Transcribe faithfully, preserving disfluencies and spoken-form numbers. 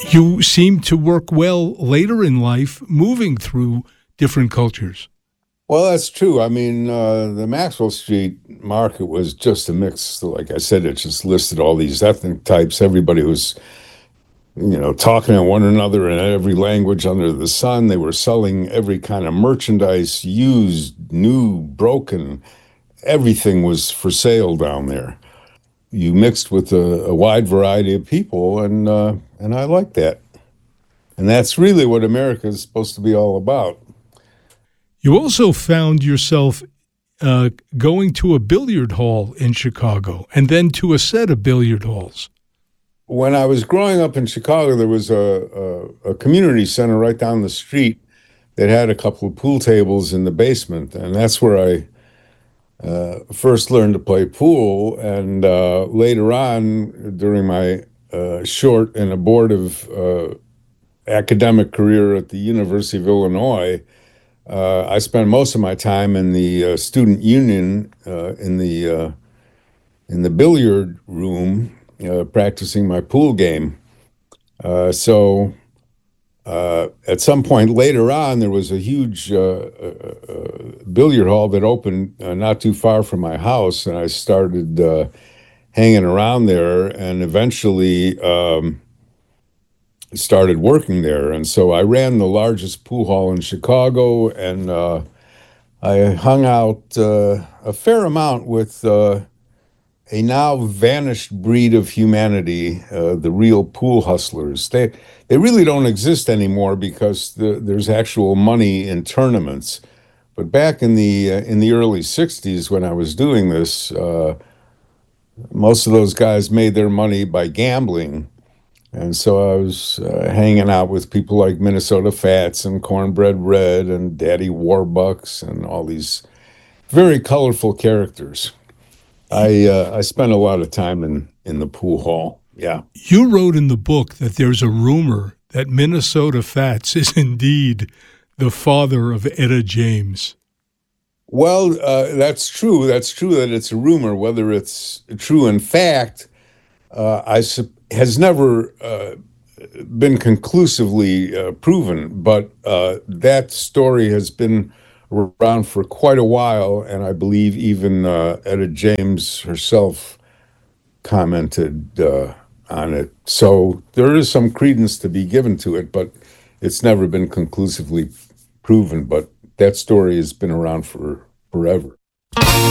You seem to work well later in life, moving through different cultures. Well, that's true. I mean, uh, the Maxwell Street market was just a mix. Like I said, it just listed all these ethnic types. Everybody was, you know, talking to one another in every language under the sun. They were selling every kind of merchandise, used, new, broken. Everything was for sale down there. You mixed with a, a wide variety of people, and uh, and I like that. And that's really what America is supposed to be all about. You also found yourself uh, going to a billiard hall in Chicago and then to a set of billiard halls. When I was growing up in Chicago, there was a, a, a community center right down the street that had a couple of pool tables in the basement, and that's where I uh, first learned to play pool. And uh, later on, during my uh, short and abortive uh, academic career at the University of Illinois, uh, I spent most of my time in the uh, student union uh, in the uh, in the billiard room, uh, practicing my pool game. Uh, so uh, at some point later on, there was a huge uh, uh, uh, billiard hall that opened uh, not too far from my house, and I started uh, hanging around there, and eventually um, started working there. And so I ran the largest pool hall in Chicago, and uh, I hung out uh, a fair amount with uh, a now vanished breed of humanity, uh, the real pool hustlers. They they really don't exist anymore because the, there's actual money in tournaments. But back in the uh, in the early sixties, when I was doing this, uh, most of those guys made their money by gambling. And so I was uh, hanging out with people like Minnesota Fats and Cornbread Red and Daddy Warbucks and all these very colorful characters. I uh, I spent a lot of time in, in the pool hall. Yeah. You wrote in the book that there's a rumor that Minnesota Fats is indeed the father of Etta James. Well, uh, that's true. That's true that it's a rumor. Whether it's true in fact, uh, I su- has never uh, been conclusively uh, proven. But uh, that story has been around for quite a while, and I believe even uh, Etta James herself commented uh, on it. So there is some credence to be given to it, but it's never been conclusively proven. But that story has been around for forever.